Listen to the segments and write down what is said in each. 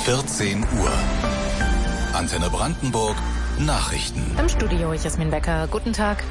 14 Uhr. Antenne Brandenburg, Nachrichten. Im Studio Jasmin Becker. Guten Tag.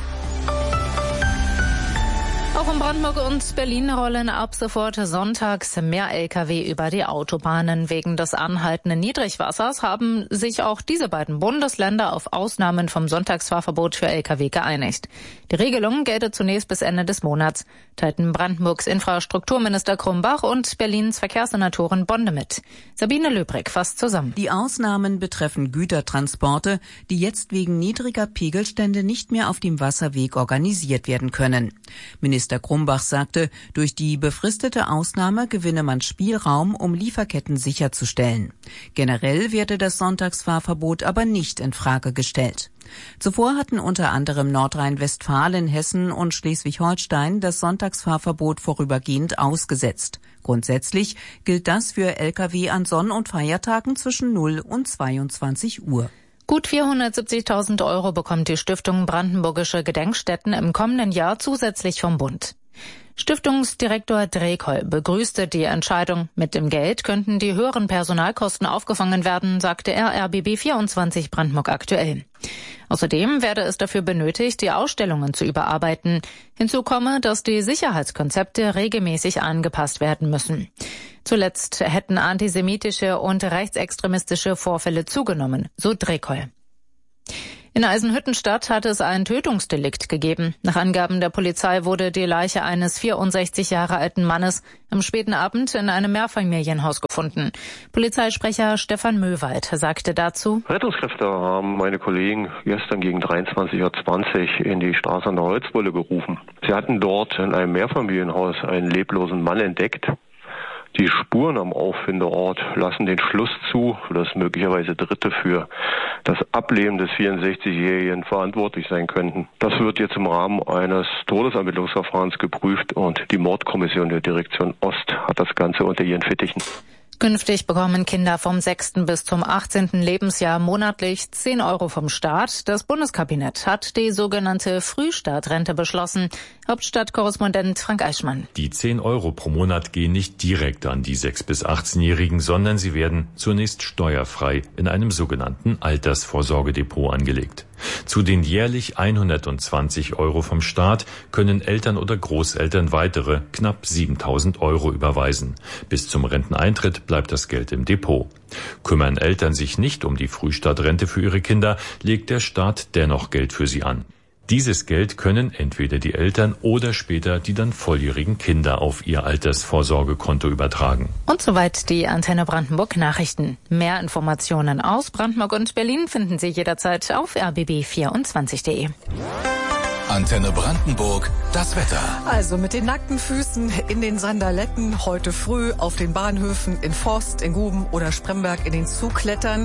Auch in Brandenburg und Berlin rollen ab sofort sonntags mehr Lkw über die Autobahnen. Wegen des anhaltenden Niedrigwassers haben sich auch diese beiden Bundesländer auf Ausnahmen vom Sonntagsfahrverbot für Lkw geeinigt. Die Regelung gelte zunächst bis Ende des Monats, teilten Brandenburgs Infrastrukturminister Krumbach und Berlins Verkehrssenatorin Bonde mit. Sabine Löbrig fasst zusammen. Die Ausnahmen betreffen Gütertransporte, die jetzt wegen niedriger Pegelstände nicht mehr auf dem Wasserweg organisiert werden können. Minister Krumbach sagte, durch die befristete Ausnahme gewinne man Spielraum, um Lieferketten sicherzustellen. Generell werde das Sonntagsfahrverbot aber nicht in Frage gestellt. Zuvor hatten unter anderem Nordrhein-Westfalen, Hessen und Schleswig-Holstein das Sonntagsfahrverbot vorübergehend ausgesetzt. Grundsätzlich gilt das für Lkw an Sonn- und Feiertagen zwischen 0 und 22 Uhr. Gut 470.000 € bekommt die Stiftung Brandenburgische Gedenkstätten im kommenden Jahr zusätzlich vom Bund. Stiftungsdirektor Drekoll begrüßte die Entscheidung. Mit dem Geld könnten die höheren Personalkosten aufgefangen werden, sagte er RBB 24 Brandenburg aktuell. Außerdem werde es dafür benötigt, die Ausstellungen zu überarbeiten. Hinzu komme, dass die Sicherheitskonzepte regelmäßig angepasst werden müssen. Zuletzt hätten antisemitische und rechtsextremistische Vorfälle zugenommen, so Drekoll. In Eisenhüttenstadt hat es ein Tötungsdelikt gegeben. Nach Angaben der Polizei wurde die Leiche eines 64 Jahre alten Mannes am späten Abend in einem Mehrfamilienhaus gefunden. Polizeisprecher Stefan Möwald sagte dazu: Rettungskräfte haben meine Kollegen gestern gegen 23:20 Uhr in die Straße an der Holzbulle gerufen. Sie hatten dort in einem Mehrfamilienhaus einen leblosen Mann entdeckt. Die Spuren am Auffindeort lassen den Schluss zu, dass möglicherweise Dritte für das Ableben des 64-Jährigen verantwortlich sein könnten. Das wird jetzt im Rahmen eines Todesermittlungsverfahrens geprüft und die Mordkommission der Direktion Ost hat das Ganze unter ihren Fittichen. Künftig bekommen Kinder vom 6. bis zum 18. Lebensjahr monatlich 10 € vom Staat. Das Bundeskabinett hat die sogenannte Frühstartrente beschlossen. Hauptstadtkorrespondent Frank Eichmann. Die 10 € pro Monat gehen nicht direkt an die 6- bis 18-Jährigen, sondern sie werden zunächst steuerfrei in einem sogenannten Altersvorsorgedepot angelegt. Zu den jährlich 120 € vom Staat können Eltern oder Großeltern weitere knapp 7.000 € überweisen. Bis zum Renteneintritt bleibt das Geld im Depot. Kümmern Eltern sich nicht um die Frühstartrente für ihre Kinder, legt der Staat dennoch Geld für sie an. Dieses Geld können entweder die Eltern oder später die dann volljährigen Kinder auf ihr Altersvorsorgekonto übertragen. Und soweit die Antenne Brandenburg Nachrichten. Mehr Informationen aus Brandenburg und Berlin finden Sie jederzeit auf rbb24.de. Antenne Brandenburg, das Wetter. Also mit den nackten Füßen in den Sandaletten heute früh auf den Bahnhöfen in Forst, in Guben oder Spremberg in den Zug klettern.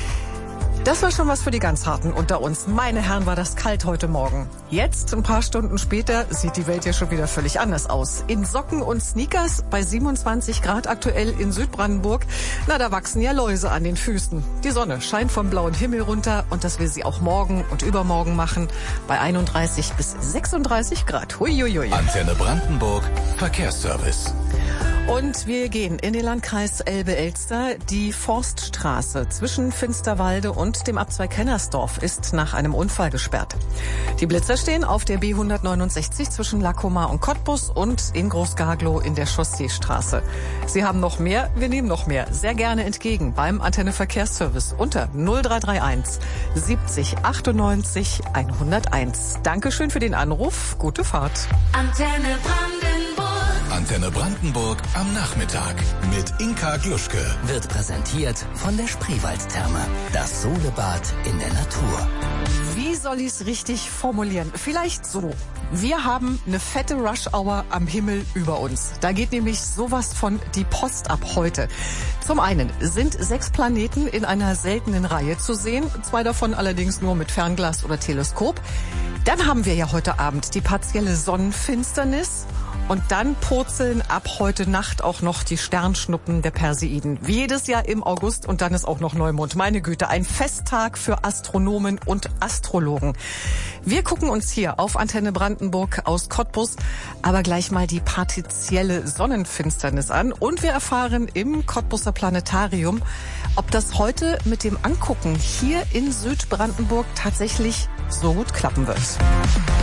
Das war schon was für die ganz Harten unter uns. Meine Herren, war das kalt heute Morgen. Jetzt, ein paar Stunden später, sieht die Welt ja schon wieder völlig anders aus. In Socken und Sneakers bei 27 Grad aktuell in Südbrandenburg. Na, da wachsen ja Läuse an den Füßen. Die Sonne scheint vom blauen Himmel runter und das will sie auch morgen und übermorgen machen. Bei 31 bis 36 Grad. Huiuiui. Antenne Brandenburg, Verkehrsservice. Und wir gehen in den Landkreis Elbe-Elster. Die Forststraße zwischen Finsterwalde und dem Abzweig Hennersdorf ist nach einem Unfall gesperrt. Die Blitzer stehen auf der B169 zwischen Lackomar und Cottbus und in Großgaglow in der Chausseestraße. Sie haben noch mehr, wir nehmen noch mehr. Sehr gerne entgegen beim Antenne Verkehrsservice unter 0331 70 98 101. Dankeschön für den Anruf. Gute Fahrt. Antenne Brandenburg. Antenne Brandenburg am Nachmittag mit Inka Gluschke. Wird präsentiert von der Spreewaldtherme. Das Solebad in der Natur. Wie soll ich es richtig formulieren? Vielleicht so. Wir haben eine fette Rush-Hour am Himmel über uns. Da geht nämlich sowas von die Post ab heute. Zum einen sind 6 Planeten in einer seltenen Reihe zu sehen. 2 davon allerdings nur mit Fernglas oder Teleskop. Dann haben wir ja heute Abend die partielle Sonnenfinsternis. Und dann purzeln ab heute Nacht auch noch die Sternschnuppen der Perseiden. Wie jedes Jahr im August und dann ist auch noch Neumond. Meine Güte, ein Festtag für Astronomen und Astrologen. Wir gucken uns hier auf Antenne Brandenburg aus Cottbus aber gleich mal die partielle Sonnenfinsternis an. Und wir erfahren im Cottbuser Planetarium, ob das heute mit dem Angucken hier in Südbrandenburg tatsächlich so gut klappen wird.